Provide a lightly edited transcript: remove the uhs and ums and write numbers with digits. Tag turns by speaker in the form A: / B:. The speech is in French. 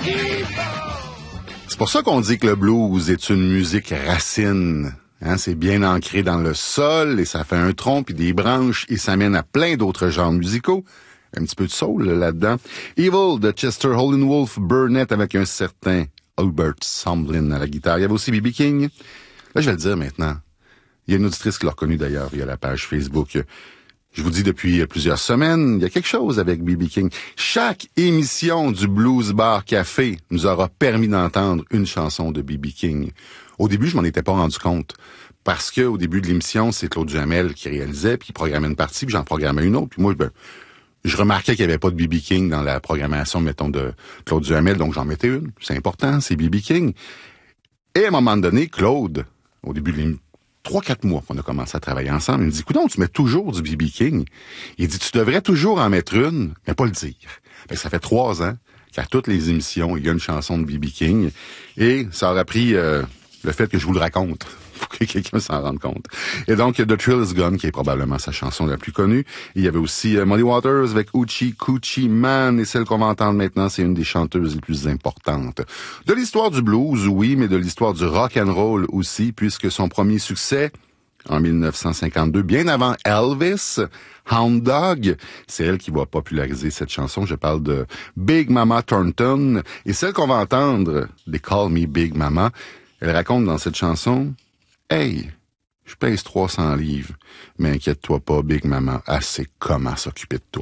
A: C'est pour ça qu'on dit que le blues est une musique racine. Hein, c'est bien ancré dans le sol et ça fait un tronc puis des branches et ça mène à plein d'autres genres musicaux. Un petit peu de soul là-dedans. Evil de Chester Holdenwolf Burnett avec un certain Albert Somlin à la guitare. Il y avait aussi B.B. King. Là, je vais le dire maintenant. Il y a une auditrice qui l'a reconnu d'ailleurs via la page Facebook. Je vous dis depuis plusieurs semaines, il y a quelque chose avec B.B. King. Chaque émission du Blues Bar Café nous aura permis d'entendre une chanson de B.B. King. Au début, je m'en étais pas rendu compte. Parce que au début de l'émission, c'est Claude Jamel qui réalisait, puis il programmait une partie, puis j'en programmais une autre. Puis moi, je remarquais qu'il n'y avait pas de B.B. King dans la programmation, mettons, de Claude Jamel, donc j'en mettais une. C'est important, c'est B.B. King. Et à un moment donné, Claude, au début de l'émission, 3-4 mois qu'on a commencé à travailler ensemble. Il me dit, coudonc, tu mets toujours du B.B. King. Il dit, tu devrais toujours en mettre une, mais pas le dire. Fait que ça fait 3 ans qu'à toutes les émissions, il y a une chanson de B.B. King. Et ça aura pris le fait que je vous le raconte. Faut que quelqu'un s'en rende compte. Et donc, The Thrill Is Gone, qui est probablement sa chanson la plus connue. Il y avait aussi Muddy Waters avec Hoochie Coochie Man. Et celle qu'on va entendre maintenant, c'est une des chanteuses les plus importantes. De l'histoire du blues, oui, mais de l'histoire du rock and roll aussi, puisque son premier succès, en 1952, bien avant Elvis, Hound Dog, c'est elle qui va populariser cette chanson. Je parle de Big Mama Thornton. Et celle qu'on va entendre, They Call Me Big Mama, elle raconte dans cette chanson, « Hey, je pèse 300 livres, mais inquiète-toi pas, Big Mama, elle sait comment s'occuper de toi. »